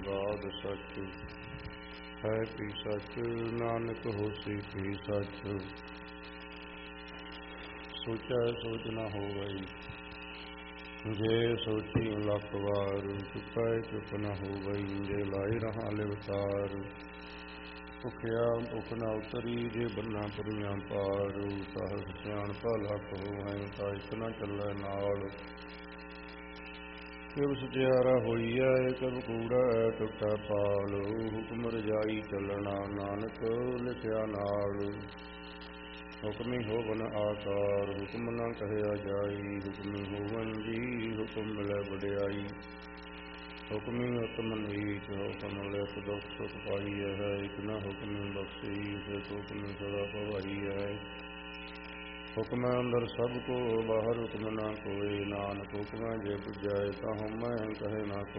ਬਾਦ ਸਚ। ਹੈ ਪੀ ਸਚ ਨਾਨਕ ਹੋਸੀ ਪੀ ਸਚ। ਸੋਚੈ ਸੋਚ ਨ ਹੋਵਈ ਜੇ ਸੋਚੀ ਲੱਖ ਵਾਰ। ਚੁਪੈ ਚੁਪ ਨ ਹੋਵਈ ਜੇ ਲਾਈ ਰਹਾ ਲਿਵਤਾਰ। ਭੁਖਿਆ ਭੁਖ ਨ ਉਤਰੀ ਜੇ ਬੰਨਾ ਪੁਰੀਆਂ ਪਾਰ। ਸਹਸ ਸਿਆਣਪਾ ਲੱਖ ਹੋਵੈ ਤਾ ਇਕ ਨ ਚੱਲੈ ਨਾਲ। ਕਿਵ ਸਚਿਆਰਾ ਹੋਈਐ ਕਬ ਕੂੜੈ ਟੁਟੈ ਪਾਲ। ਹੁਕਮ ਰਜਾਈ ਚੱਲਣਾ ਨਾਨਕ ਲਿਖਿਆ ਨਾਲ। ਹੁਕਮੀ ਹੋਵਨ ਆਕਾਰ ਹੁਕਮ ਨ ਕਹਿਆ ਜਾਈ। ਹੁਕਮੀ ਹੋਵਨ ਜੀ ਹੁਕਮ ਮਿਲੈ ਵਡਿਆਈ। ਹੁਕਮੀ ਹੁਕਮ ਨੀਚ ਹੁਕਮ ਲਿਖ ਦੁਖ ਸੁਖ ਪਾਈਐ। ਇਕ ਨ ਹੁਕਮੀ ਬਖਸ਼ੀ ਸਿਕ ਹੁਕਮੀ ਸਦਾ ਭਵਾਈਐ। ਹੁਕਮੈ ਅੰਦਰ ਸਭ ਕੋ ਬਾਹਰ ਹੁਕਮ ਨ ਕੋਇ। ਨਾਨਕ ਹੁਕਮੈ ਜੇ ਬੁਝੈ ਤਾ ਹਉਮੈ ਕਹੈ ਨ